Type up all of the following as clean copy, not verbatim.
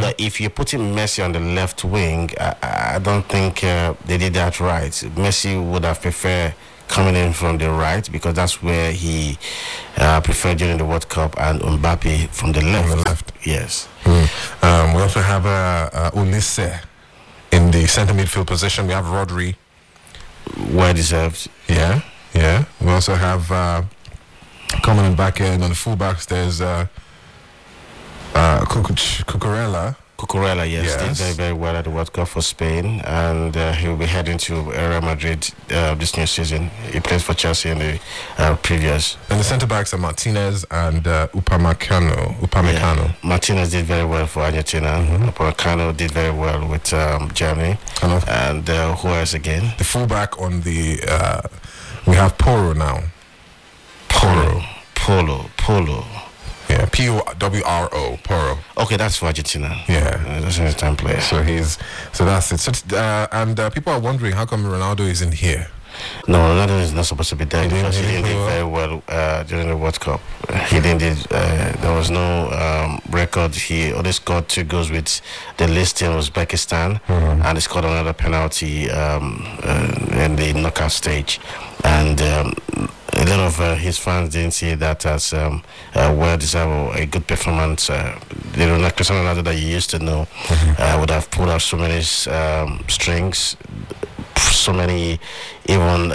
that if you put in Messi on the left wing, I don't think they did that right. Messi would have preferred coming in from the right because that's where he preferred during the World Cup, and Mbappe from the left. On the left. Yes. We also have Ulisse in the centre midfield position. We have Rodri. Well deserved. Yeah. We also have coming in back end on the fullbacks. There's Cucurella. Cucurella, yes, did very, very well at the World Cup for Spain, and he will be heading to Real Madrid this new season. He plays for Chelsea in the previous. And the centre backs are Martinez and Upamecano. Yeah. Martinez did very well for Argentina. Upamecano did very well with Germany. And who else again? The fullback on the we have Poro now. Polo. Yeah, P-O-W-R-O, Poro. Okay, that's for Argentina. Yeah, that's an time player. So that's it. So and people are wondering how come Ronaldo isn't here. No, Ronaldo is not supposed to be there because he didn't do very well during the World Cup. He didn't. There was no record. He only scored 2 goals with the list in Uzbekistan, and he scored another penalty in the knockout stage. And a lot of his fans didn't see that as well deserved a good performance. The Cristiano Ronaldo that you used to know would have pulled out so many strings, so many even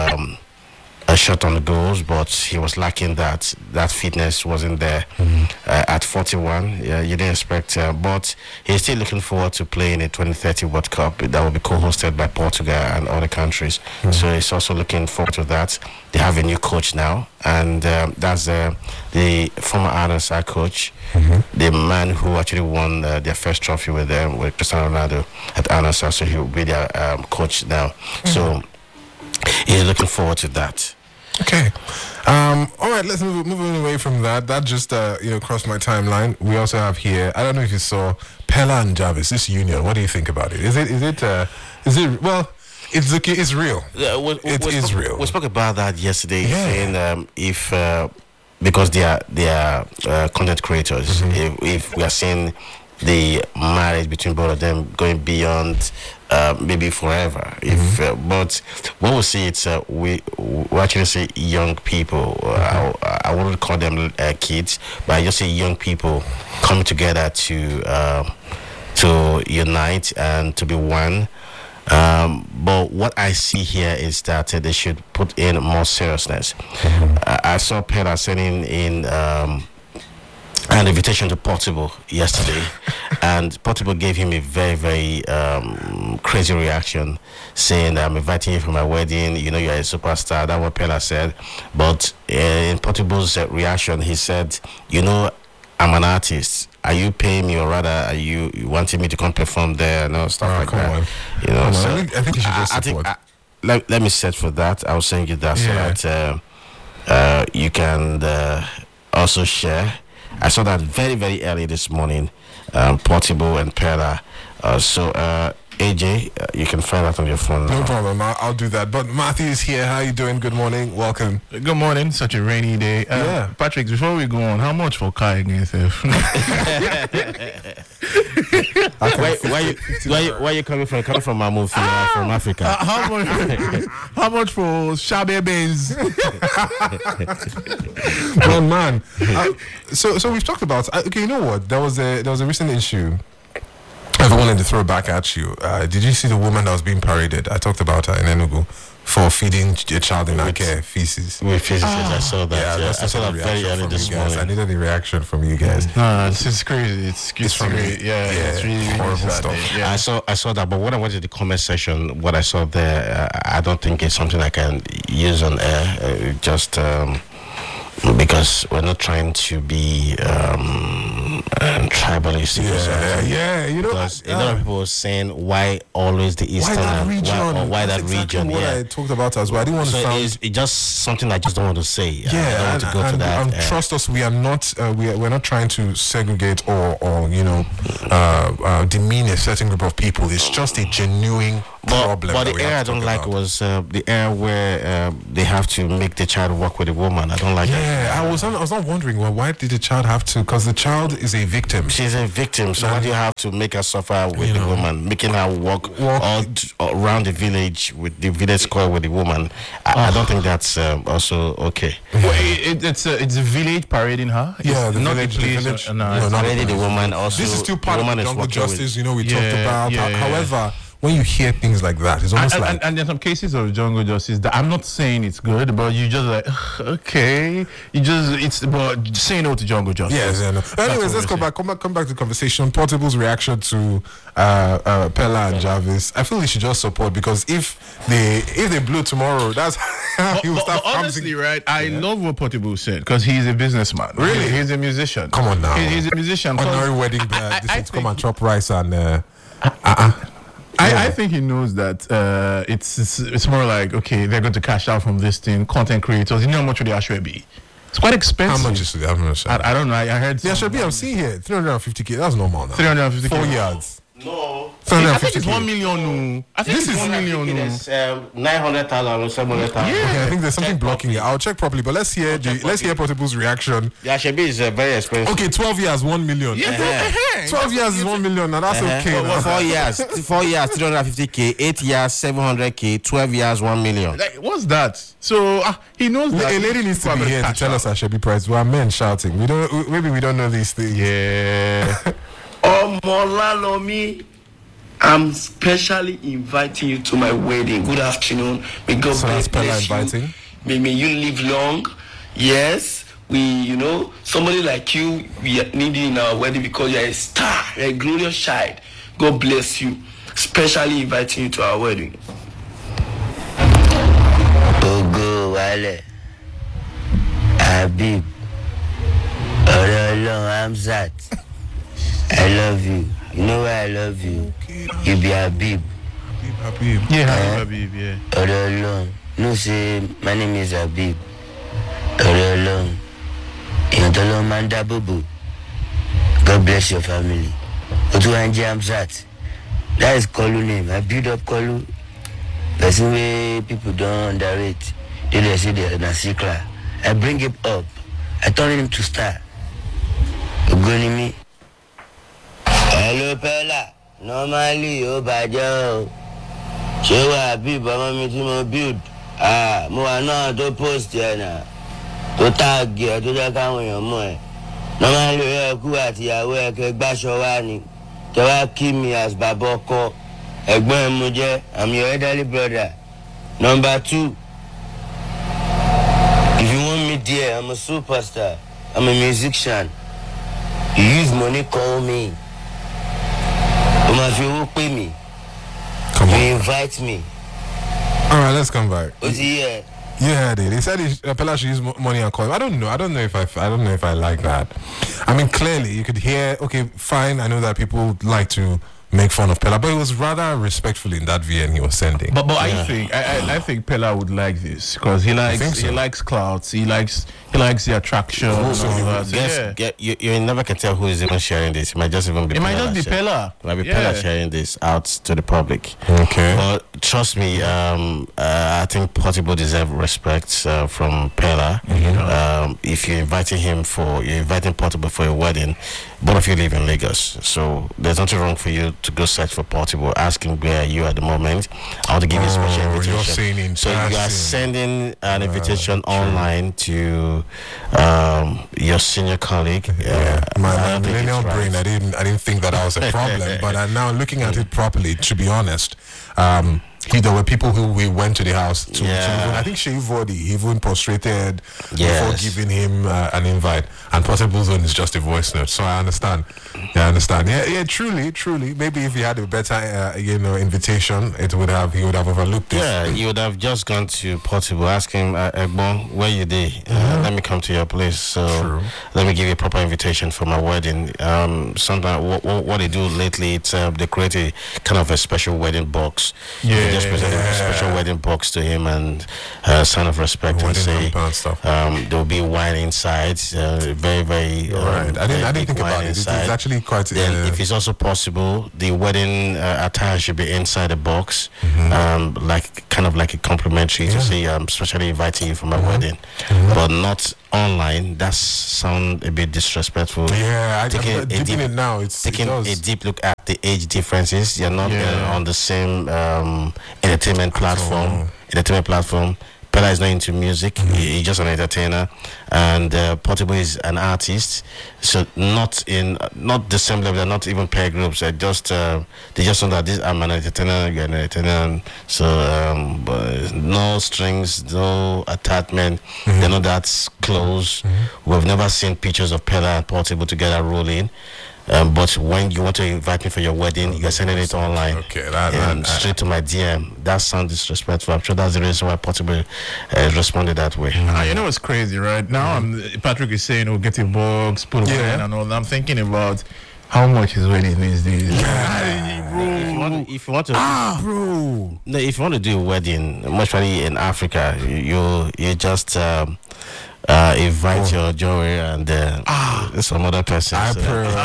a shot on the goals, but he was lacking that fitness wasn't there. At 41, you didn't expect, but he's still looking forward to playing a 2030 World Cup that will be co-hosted by Portugal and other countries. So he's also looking forward to that. They have a new coach now, and that's the former Al-Nassr coach, the man who actually won their first trophy with them, with Cristiano Ronaldo at Al-Nassr. So he will be their coach now. So he's looking forward to that. Okay. All right, let's move away from that. That just crossed my timeline. We also have here, I don't know if you saw Pella and Jarvis, this union. What do you think about it? Is it well, it's real. It is real. We spoke about that yesterday, saying if because they are content creators, if we are seeing the marriage between both of them going beyond maybe forever. But what we see, it's we actually see young people. I wouldn't call them kids, but I just say young people coming together to unite and to be one. But what I see here is that they should put in more seriousness. I saw Pella sending in an invitation to Portugal yesterday, and Portugal gave him a very, very crazy reaction, saying, "I'm inviting you for my wedding. You know, you're a superstar." That's what Pella said. But in Portugal's reaction, he said, "You know, I'm an artist. Are you paying me, or rather, are you wanting me to come perform there and stuff like that?" On. You know, so I think you should just support. Let me set for that. I was saying you that so that you can also share. I saw that very, very early this morning, Portable and Pella. So, AJ, you can find out on your phone. No problem, I'll do that. But Matthew is here. How are you doing? Good morning. Welcome. Good morning. Such a rainy day. Patrick, before we go on, how much for car against F? Where are you coming from? Coming from Mahmoud from Africa. How much for Shabe Benz? Man. So we've talked about. Okay, you know what? There was a recent issue. I wanted to throw it back at you. Did you see the woman that was being paraded? I talked about her in Enugu for feeding a child in her care feces. With feces, I saw that. Yeah, I saw that very early this morning. I needed a reaction from you guys. No, it's crazy. It's really, it's really horrible stuff. Yeah. I saw that, but when I went to the comment section, what I saw there, I don't think it's something I can use on air. Just because we're not trying to be tribalist. You know, because a lot of people are saying why always the eastern, why that region. What I talked about as well. I didn't want to sound. It's just something I just don't want to say. I don't want to go to that. And trust us, we are not. We're not trying to segregate or demean a certain group of people. It's just a genuine problem. But the era I don't like was the era where they have to make the child work with a woman. I don't like that. Yeah, I was not wondering, well, why did the child have to? Because the child is a victim. She's a victim, so why do you have to make her suffer with the woman, making her walk all around the village with the village square with the woman? I don't think that's also okay. Well, it's a village parading her. Yeah, it's the not village. Not parading the woman. Also, this is still part of the jungle justice. We talked about. Yeah. However, when you hear things like that, it's almost like... And there's some cases of jungle justice that I'm not saying it's good, but you just like, okay. But say no to jungle justice. Yes, yeah, no. Anyways, let's come back to the conversation. Portable's reaction to Pella and Jarvis. I feel they should just support, because if they blow tomorrow, that's how he will start. Honestly, right? I love what Portable said, because he's a businessman. Really? He's a musician. Come on now. He's a musician. Honorary wedding. This come and chop rice and... I think he knows that it's more like, okay, they're going to cash out from this thing. Content creators, you know how much would the actually be? It's quite expensive. How much is it? I don't know. I heard. Yeah, should be. I'm seeing here 350k. That's normal now. 350k. 4 yards. No. I think it's 1 million. I think this it's is 1 million. It's 900,000 or 700,000. Yeah, I think there's something blocking it. I'll check properly. But let's hear Portable's reaction. Yeah, Shebi is very expensive. Okay, 12 years, 1 million. Yeah, 12 years is 1 million. Now that's okay. Well, 4 years, 350k. 8 years, 700k. 12 years, 1 million. Like, what's that? So he knows that a lady needs to be here to tell us Shebi price. We are men shouting. Maybe we don't know these things. Yeah. Omolalomi, I'm specially inviting you to my wedding. Good afternoon. May God bless you. May you live long. Yes, somebody like you, we need you in our wedding because you're a star, you're a glorious child. God bless you. Specially inviting you to our wedding. Ogo Wale, Habib, Orolon Hamzat. I love you. You know why I love you? You be Habib. Habib. Yeah, Habib, yeah. Orolon. No, say, my name is Habib. Orolon. Yantolon Manda Bobo. God bless your family. Otuanje Hamzat. That is Kolu name. I build up Kolu. Person where people don't underrate. They say they're Nasikla. I bring him up. I turn him to star. Ogonimi. Hello, Pella. Normally, Bajo. Ṣé wà bí bàbá mi tí mo build? Mo wà náà tó post yẹn náà. Tó tag ẹ̀ tó jẹ́ káwọn èèyàn mọ̀ ẹ̀. Normally, ó yẹ kú àtìyàwó ẹ̀ kẹ́ gbáṣọ wá ni. Tẹ́ wá kí mi as bàbá ọkọ. Ẹ̀gbọ́n ẹ̀ mo jẹ́. I'm your elderly brother. Number 2. If you want me there, I'm a superstar. I'm a musician. You use money, call me. If you pay me, come on. You invite me. All right, let's come back. What's he here? Yeah, they said Pella should use money and call him. I don't know if I like that. I mean, clearly you could hear. Okay, fine. I know that people like to make fun of Pella, but it was rather respectful in that VN he was sending. But I think Pella would like this because he likes clouds. He likes the attraction. You never can tell who is even sharing this. It might just even be. It might just be Pella. It might be Pella sharing this out to the public. Okay. But trust me, I think Portable deserves respect from Pella. If you're inviting Portable for a wedding, both of you live in Lagos, so there's nothing wrong for you to go search for Portable. Ask him where are you at the moment. I want to give you a special invitation. You're saying in so you are sending an invitation online to your senior colleague. My millennial brain, I didn't think that was a problem, but I'm now looking at it properly. To be honest, there were people who we went to the house to I think Shehu Vodi even prostrated before giving him an invite, and Portable Zone is just a voice note. So I understand. Yeah, truly. Maybe if he had a better invitation, he would have overlooked this. Yeah, you would have just gone to Portable, ask him, Egbon, where you there? Let me come to your place. So let me give you a proper invitation for my wedding. Sometimes what they do lately, it's they create a kind of a special wedding box. Yeah. just presented a special wedding box to him and sign of respect and say there will be wine inside. Very, very. Right. I didn't think about it. It's actually quite. Then, if it's also possible, the wedding attire should be inside the box, like kind of like a complimentary to say I'm specially inviting you for my wedding, but not online. That sound a bit disrespectful. Yeah, I'm dipping it now. Taking a deep look at the age differences. You're not on the same entertainment platform. Pella is not into music. He's just an entertainer, and Portable is an artist. So not the same level. They're not even pair groups. They just know that I'm an entertainer. You're an entertainer. So no strings, no attachment. They're not that close. We've never seen pictures of Pella and Portable together rolling. But when you want to invite me for your wedding, you're sending it online. Okay, straight to my DM. That sounds disrespectful. I'm sure that's the reason why Portable responded that way. You know what's crazy, right? Now Patrick is saying, "Oh, get a box, put a wedding and all that." I'm thinking about how much his wedding these days. If you want to do a wedding, much probably in Africa, you just invite your jewelry and some other person. I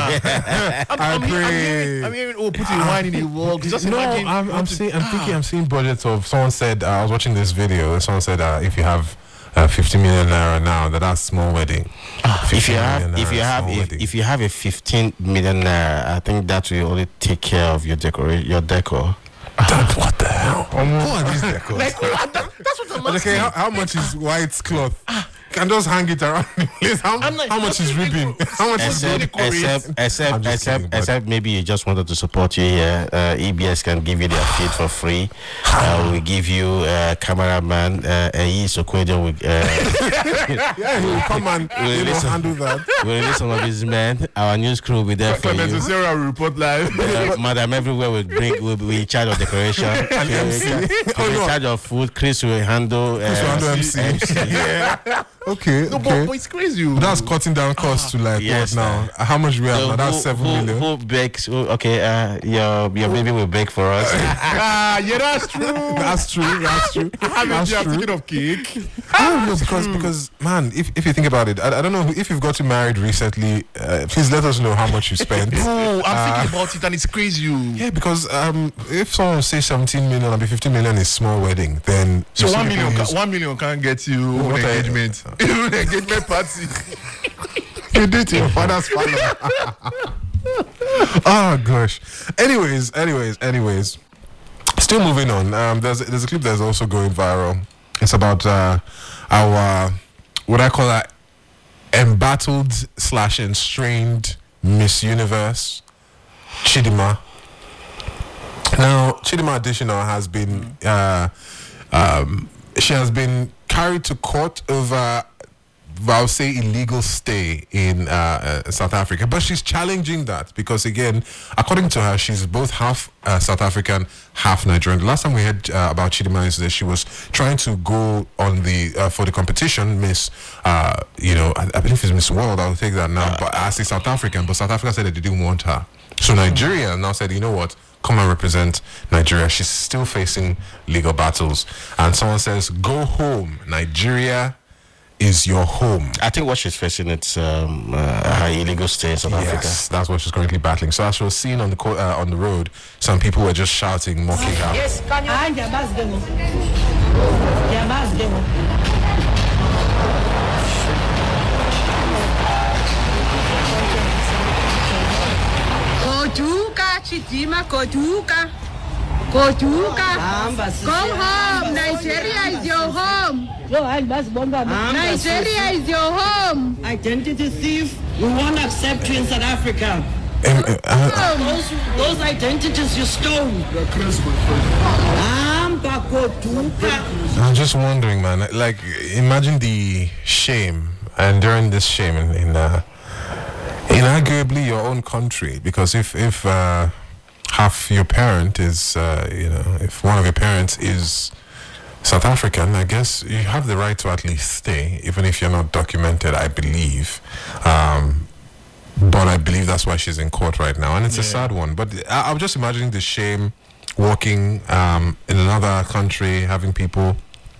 pray. I mean, put your wine in a box. Just imagine. I'm seeing budgets of. Someone said I was watching this video. Someone said if you have 50 million naira now, that's small wedding. If you have a 15 million naira, I think that will only take care of your decor. What the hell? Who are these decors? That's what I'm asking. Okay, how much is white cloth? Can just hang it around the place. How much is ribbon? How much is except maybe you just wanted to support you here. EBS can give you their feed for free. We give you cameraman. So Kwejo will he'll come and handle that. We'll release some of his men. Our news crew will be there for you. Sarah will report live. Madam everywhere will be in charge of decoration. In charge of food. Chris will handle MC. Yeah. Okay. But it's crazy. That's cutting down costs to like what now? How much we have now? That's 7 million. Who bakes? Your baby will bake for us. That's true. That's true. I'm thinking of cake. I don't know because man, if you think about it, I don't know if you've gotten married recently. Please let us know how much you spent. Bro, I'm thinking about it and it's crazy. Yeah, because if someone says 17 million and 15 million is small wedding, then so 1 million can't get you an engagement. An engagement party. You do it to your father's father. Oh gosh. Anyways. Still moving on. There's a clip that's also going viral. It's about our what I call embattled / enstrained Miss Universe, Chidima. Now, Chidima Additional has been she has been carried to court over, I'll say, illegal stay in South Africa, but she's challenging that because, again, according to her, she's both half South African, half Nigerian. The last time we heard about Chidima is that she was trying to go on the for the competition, Miss, I believe it's Miss World. I'll take that now, but as a South African, but South Africa said that they didn't want her, so Nigeria now said, you know what? Come and represent Nigeria. She's still facing legal battles. And someone says, go home. Nigeria is your home. I think what she's facing, it's her illegal stay in South Africa. Yes, that's what she's currently battling. So as she was seen on the road, some people were just shouting, mocking her. Yes, can Chidima, Kotuka. Go home. Nigeria is your home. Nigeria is your home. Identity thief, we won't accept you in South Africa. Those identities you stole. I'm just wondering, man. Like, imagine the shame, and during this shame in arguably your own country, because if half your parent is, if one of your parents is South African, I guess you have the right to at least stay, even if you're not documented, I believe. But I believe that's why she's in court right now, and it's a sad one. But I'm just imagining the shame working in another country, having people,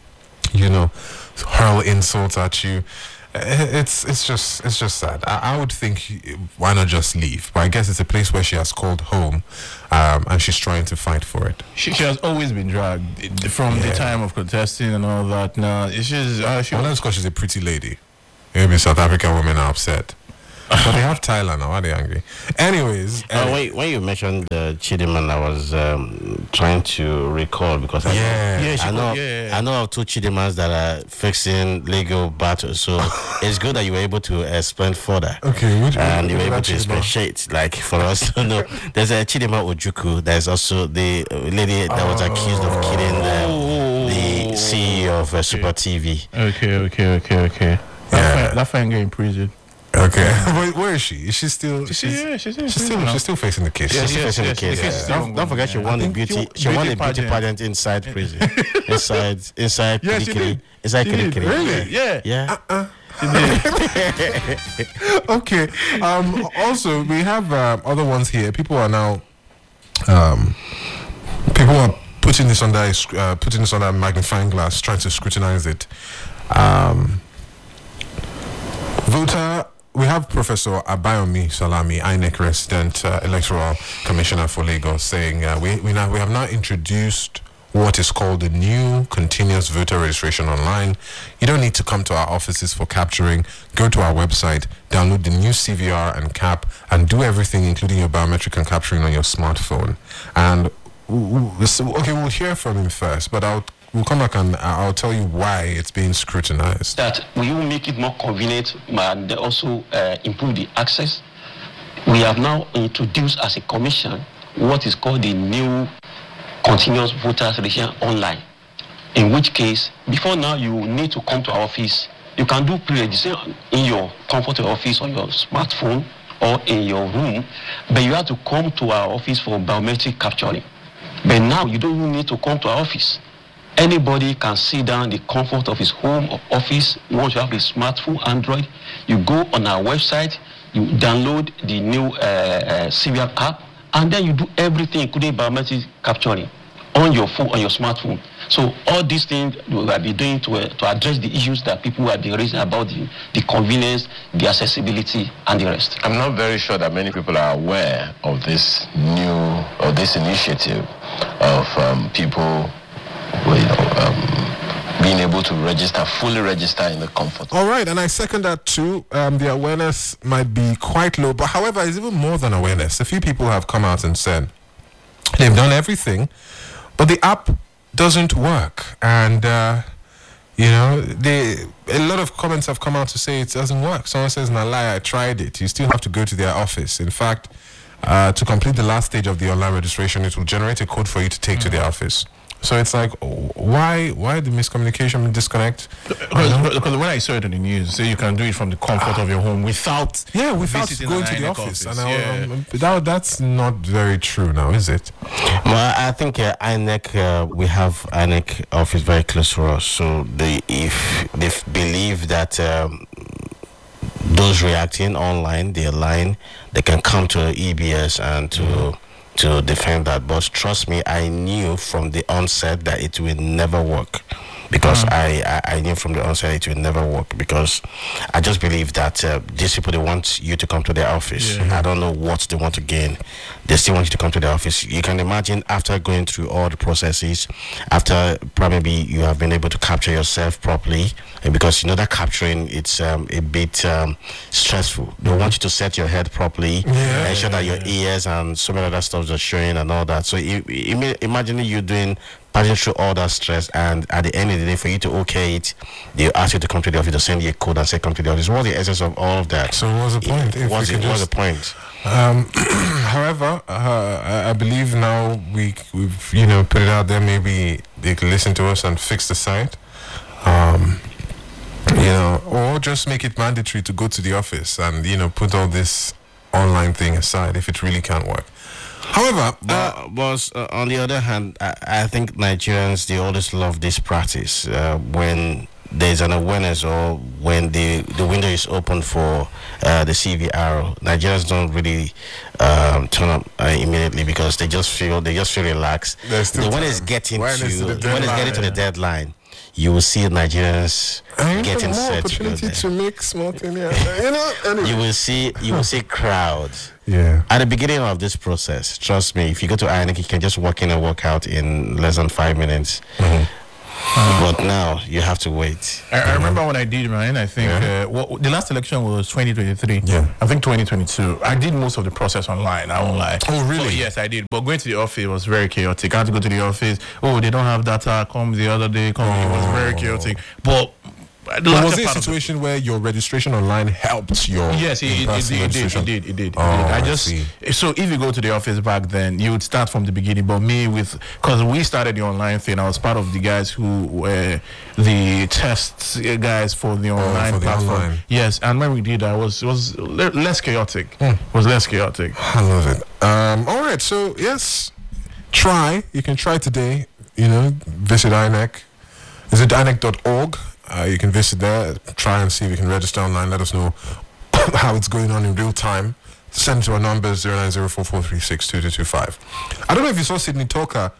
hurl insults at you. It's just sad. I would think, why not just leave? But I guess it's a place where she has called home, and she's trying to fight for it. She has always been dragged from the time of protesting and all that. Now it's just well, that's because she's a pretty lady. Maybe South African women are upset. But they have Thailand now. Are they angry? Anyways. Wait, when you mentioned Chidiman, I was trying to recall because I know of two Chidimans that are fixing legal battles. So it's good that you were able to explain further. Okay. And you were able to differentiate. Like for us to know, there's a Chidima Ojuku. There's also the lady that was accused of killing the CEO of Super TV. Okay. That fine guy in prison. Okay, where is she? Is she still? She's still facing the case. She's facing the case. Don't forget, she won a beauty pageant inside prison. inside Kirikiri. Inside Kirikiri. Really? Yeah. Okay. Also, we have other ones here. People are now. People are putting this under a magnifying glass, trying to scrutinize it. Voter. We have Professor Abayomi Salami, INEC resident electoral commissioner for Lagos, saying we have now introduced what is called the new continuous voter registration online. You don't need to come to our offices for capturing. Go to our website, download the new CVR and CAP, and do everything, including your biometric and capturing on your smartphone. And we'll hear from him first, but we'll come back and I'll tell you why it's being scrutinized. That we will make it more convenient and also improve the access. We have now introduced as a commission what is called the new continuous voter registration online. In which case, before now, you need to come to our office. You can do pre-registration in your comfort of your office on your smartphone or in your room, but you have to come to our office for biometric capturing. But now you don't even need to come to our office. Anybody can sit down in the comfort of his home or office. Once you have a smartphone, Android, you go on our website, you download the new CVR app, and then you do everything, including biometric capturing, on your phone, on your smartphone. So all these things we will be doing to address the issues that people have been raising about the convenience, the accessibility, and the rest. I'm not very sure that many people are aware of this initiative of people being able to fully register in the comfort. All right, and I second that too. The awareness might be quite low, but however, it's even more than awareness. A few people have come out and said they've done everything, but the app doesn't work. And, a lot of comments have come out to say it doesn't work. Someone says, "Nah, lie, I tried it." You still have to go to their office. In fact, to complete the last stage of the online registration, it will generate a code for you to take to the office. So it's like, why the miscommunication and disconnect? Because when I saw it in the news, so you can do it from the comfort of your home without going to the office. And that's not very true now, is it? Well, I think INEC, we have INEC office very close to us. So if they believe that those reacting online, they're lying, they can come to EBS and to defend that. But trust me, I knew from the onset that it will never work, because I knew from the onset it will never work, because I just believe that these people, they want you to come to their office. I don't know what they want to gain. They still want you to come to their office. You can imagine, after going through all the processes, after probably you have been able to capture yourself properly, and because that capturing, it's a bit stressful. They want you to set your head properly, ensure that your ears and so many other stuff are showing and all that. So imagine you passing through all that stress, and at the end of the day, for you to okay it, they ask you to come to the office, to send you a code and say come to the office. What's the essence of all of that? So what's the point? What's the point? However, I believe now we've put it out there. Maybe they can listen to us and fix the site, or just make it mandatory to go to the office and put all this online thing aside if it really can't work. However, on the other hand, I think Nigerians, they always love this practice when there's an awareness, or when the window is open for the CVR, Nigerians don't really turn up immediately because they just feel relaxed. When it's getting to the deadline, you will see Nigerians getting set to make small thing. You will see crowds. Yeah. At the beginning of this process, trust me, if you go to INEC, you can just walk in and walk out in less than 5 minutes. But now you have to wait. I remember when I did mine. I think the last election was 2023. Yeah. I think 2022. I did most of the process online. I won't lie. Oh, really? So, yes, I did. But going to the office was very chaotic. I had to go to the office. Oh, they don't have data. Come the other day. It was very chaotic. But was it a situation where your registration online helped your? Yes, it did. So if you go to the office back then, you would start from the beginning. But because we started the online thing, I was part of the guys who were the test guys for the online platform. Online. Yes, and when we did that, it was less chaotic. It was less chaotic. I love it. All right, so yes, you can try today. Visit INEC. Is it INEC.org? You can visit there, try and see if you can register online. Let us know how it's going on in real time. Send to our number 09044362225. I don't know if you saw Sidney Talker.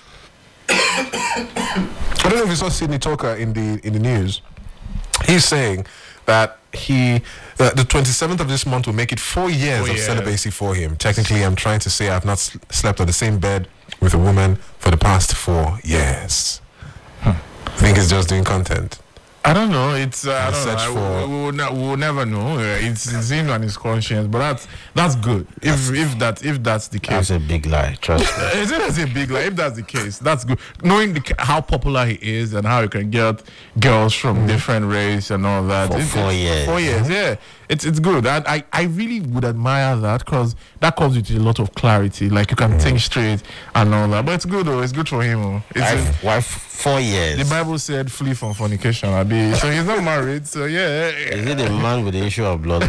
In the news. He's saying that the 27th of this month will make it 4 years of celibacy for him. Technically, I'm trying to say I've not slept on the same bed with a woman for the past 4 years. I think he's just doing content. I don't know. It's I don't know. We will never know. It's him and his conscience, but that's good. If that's the case, that's a big lie. Trust me. It's a big lie. If that's the case, that's good. Knowing how popular he is and how he can get girls from different race and all that. For 4 years. 4 years, yeah. It's good. I really would admire that because that comes with a lot of clarity. Like you can think straight and all that. But it's good though. It's good for him. Why 4 years? The Bible said flee from fornication. So he's not married. So yeah. Is it the man with the issue of blood?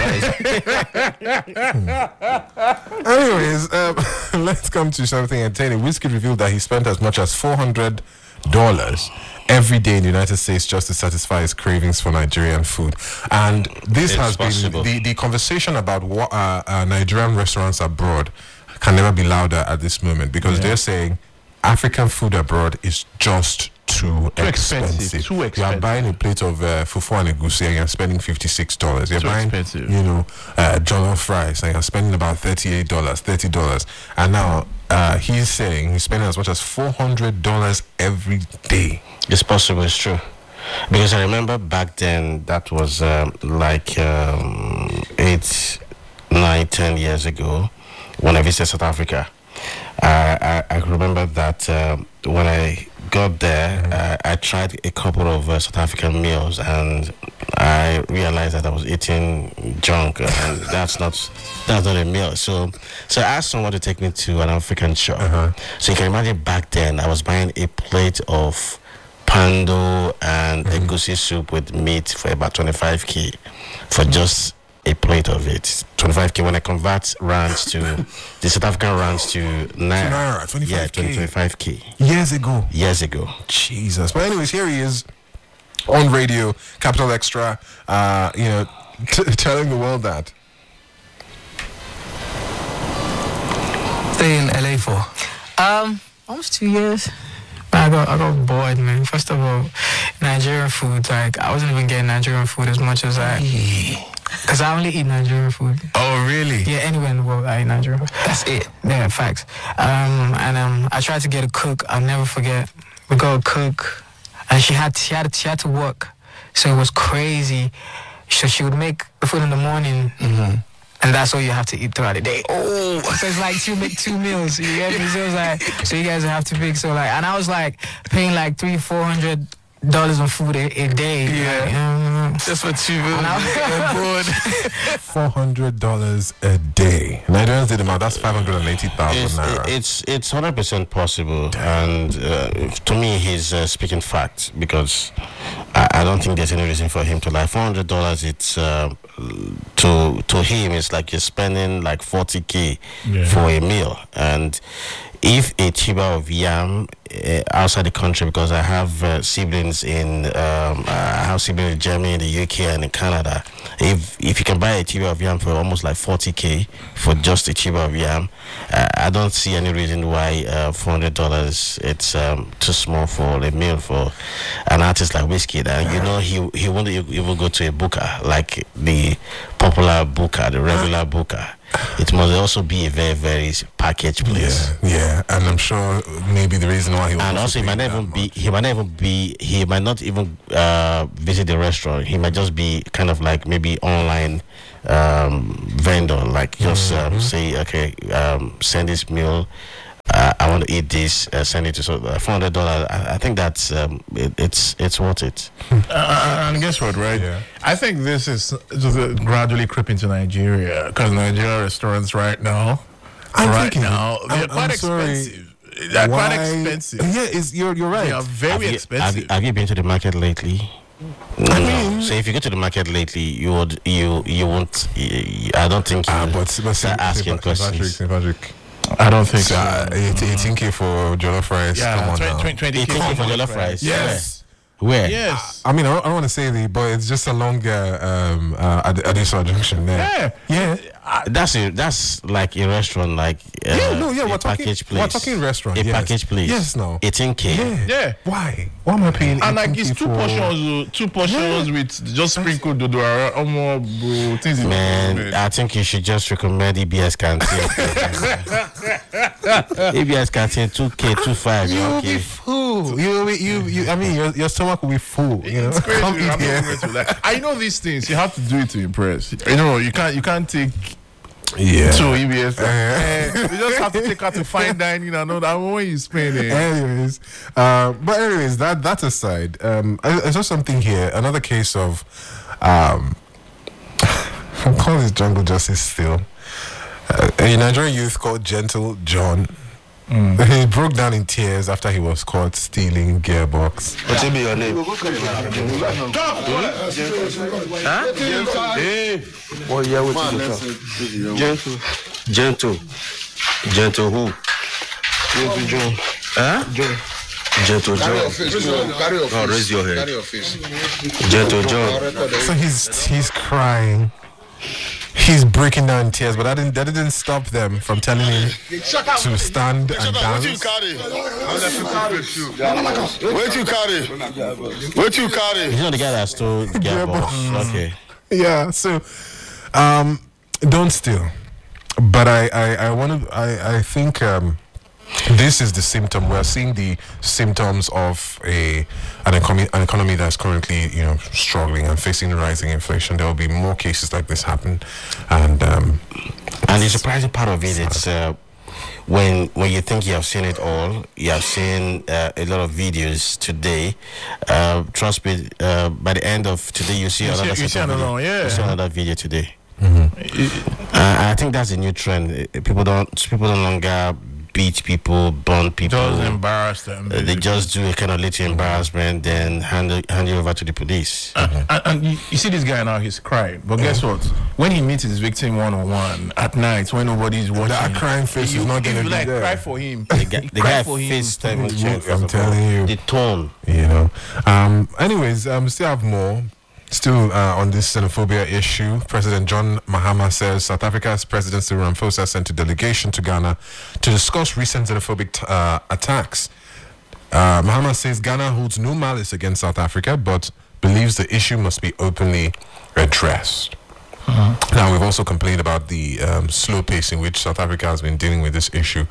Anyways, let's come to something entertaining. Wizkid revealed that he spent as much as $400 every day in the United States just to satisfy his cravings for Nigerian food. And this has been the conversation about what Nigerian restaurants abroad can never be louder at this moment, because they're saying African food abroad is just too expensive. Too expensive. You are buying a plate of fufu and egusi and you're spending $56. You're buying, jollof rice and you're spending about $30. And now he's saying he's spending as much as $400 every day. It's possible. It's true. Because I remember back then, that was 8, 9, 10 years ago when I visited South Africa. I remember that when I got there, I tried a couple of South African meals, and I realized that I was eating junk, and that's not a meal. So I asked someone to take me to an African shop. So you can imagine back then I was buying a plate of pando and egusi soup with meat for about 25k for just a plate of it. 25k. When I convert rands to the South African rands to naira, 25k. Yeah, 25k. Years ago. Jesus. But anyways, here he is on radio, Capital Extra, telling the world that. Stay in LA for almost 2 years. I got bored, man. First of all, Nigerian food, like I wasn't even getting Nigerian food as much as because I only eat Nigerian food. Oh, really? Yeah, anywhere in the world I eat Nigerian food. That's it? Yeah, facts. I tried to get a cook. I'll never forget. We got a cook, and she had to work, so it was crazy. So she would make the food in the morning, and that's all you have to eat throughout the day. Oh, so it's like two meals. You get me? So it was like, so you guys have to pick. So like, and I was like paying like $300-400 on food a day. Yeah. Just for 2 meals. $400 a day. Nigerians did about that's 580,000 naira. It's 100% possible, and to me, he's speaking facts, because I don't think there's any reason for him to lie. $400, it's to him, it's like you're spending like 40k for a meal, and if a tuber of yam outside the country, because I have siblings in Germany, the UK, and in Canada. If you can buy a tuber of yam for almost like 40K for just a tuber of yam, I don't see any reason why $400 it's too small for a meal for an artist like Wizkid. And you know he won't even go to a booker like the popular booker, the regular booker. It must also be a very, very packaged place. Yeah, and I'm sure maybe the reason why he might not even visit the restaurant. He might just be kind of like maybe online vendor, like just say, okay, send this meal. I want to eat this. Send it to $400. I think that's it's worth it. And guess what, right? Yeah. I think this is just gradually creeping to Nigeria, because Nigeria restaurants right now, they're quite expensive. They're quite expensive. Yeah, you're right. They are very expensive. Have you been to the market lately? No. So if you go to the market lately, you won't. I don't think you would start asking questions. I don't think so. 18K for jollof rice. Yeah, come on 18K for jollof rice. Yes. Where? Yes. I mean, I don't want to say but it's just along Adisa Junction there. Yeah. That's like a restaurant, like we're talking package place. We're talking restaurant. A package place. Yes, no. 18K. Yeah. Why am I paying? And like it's two portions with just sprinkled dodo around things. Man, I think you should just recommend EBS Canteen. EBS Canteen 2K 25. You'll be full. You. I mean, your stomach will be full. You know, it's crazy. Come eat here. I know these things. You have to do it to impress. You know, you can't take. Yeah. To EBS. You just have to take her to fine dining and all that when you spend it. Anyways, that aside, I saw something here. Another case of, I'm calling this jungle justice still. A Nigerian youth called Gentle John. He broke down in tears after he was caught stealing gearbox. What's your name? What year was it? Gentle who? John. Huh? John. Gentle John. Oh, raise your head. Gentle John. So he's crying. He's breaking down in tears, but that didn't stop them from telling him to stand and dance. What you carry? He's not the guy that stole the gearbox. Okay. Yeah. So, don't steal. But I think this is the symptom. We're seeing the symptoms of an economy that's currently, struggling and facing rising inflation. There will be more cases like this happen, and the surprising part of it, it's when you think you have seen it all, you have seen a lot of videos today. Trust me, by the end of today, you see another video. You see another video today. I think that's a new trend. People don't longer beat people, burn people. Just embarrass them. They just do a kind of little embarrassment, then hand it over to the police. And you see this guy now, he's crying. But guess what? When he meets his victim one-on-one at night, when nobody's watching, that crying face is not going to be like there. Cry for him. The guy face time. I'm telling you. The tone. Anyways, still have more. Still on this xenophobia issue, President John Mahama says South Africa's President Cyril Ramaphosa sent a delegation to Ghana to discuss recent xenophobic attacks. Mahama says Ghana holds no malice against South Africa, but believes the issue must be openly addressed. Now, we've also complained about the slow pace in which South Africa has been dealing with this issue.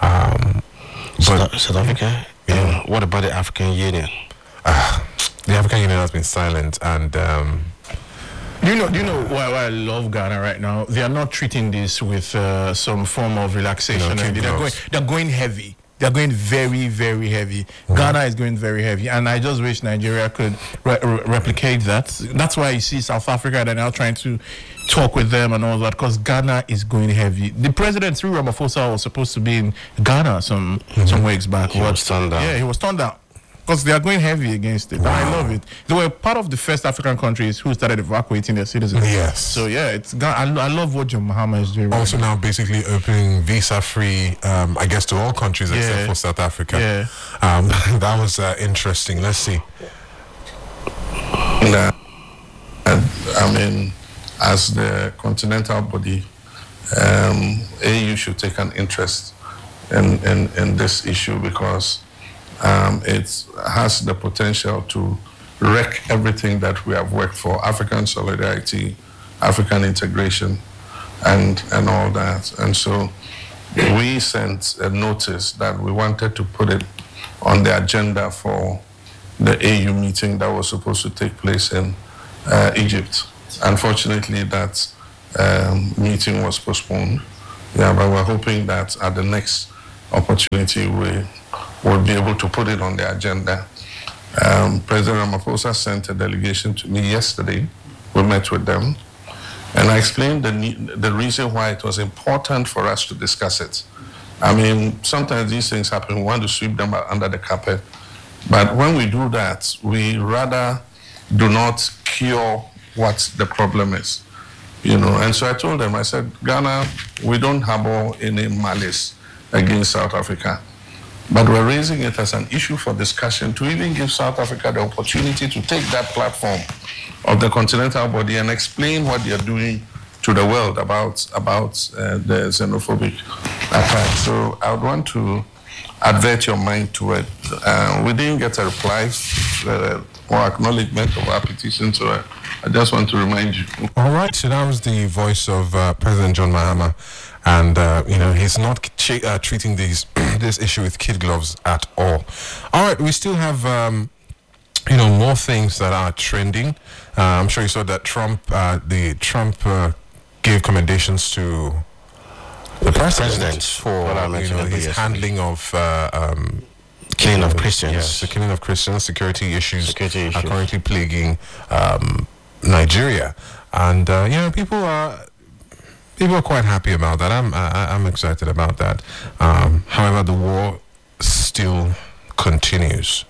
South Africa? Yeah. What about the African Union? The African Union has been silent, and do you know why I love Ghana right now? They are not treating this with some form of relaxation. They're going heavy. They're going very, very heavy. Ghana is going very heavy, and I just wish Nigeria could replicate that. That's why you see South Africa, they're now trying to talk with them and all that, because Ghana is going heavy. The president, Cyril Ramaphosa, was supposed to be in Ghana some weeks back. He was turned down. Yeah, he was turned down. because they are going heavy against it. Wow. I love it. They were part of the first African countries who started evacuating their citizens. Yes. So yeah, I love what John Mahama is doing. Also now basically opening visa-free, I guess, to all countries except for South Africa. Yeah. That was interesting. Let's see. I mean, as the continental body, AU should take an interest in this issue because it has the potential to wreck everything that we have worked for: African solidarity, African integration, and all that. And so we sent a notice that we wanted to put it on the agenda for the AU meeting that was supposed to take place in Egypt. Unfortunately, that meeting was postponed. Yeah, but we're hoping that at the next opportunity we will be able to put it on the agenda. President Ramaphosa sent a delegation to me yesterday. We met with them, and I explained the reason why it was important for us to discuss it. I mean, sometimes these things happen. We want to sweep them under the carpet. But when we do that, we rather do not cure what the problem is, you know. And so I told them, I said, Ghana, we don't harbor any malice against South Africa, but we're raising it as an issue for discussion to even give South Africa the opportunity to take that platform of the continental body and explain what they're doing to the world about the xenophobic attack. So I would want to advert your mind to it. We didn't get a reply or acknowledgement of our petition, so I just want to remind you. All right, so that was the voice of President John Mahama, and he's not treating this issue with kid gloves at all. All right, we still have more things that are trending. I'm sure you saw that Trump gave commendations to the president for his handling of killing of Christians. Yes, the killing of Christians. Security issues are currently plaguing Nigeria, and people are quite happy about that. I'm excited about that. However, the war still continues.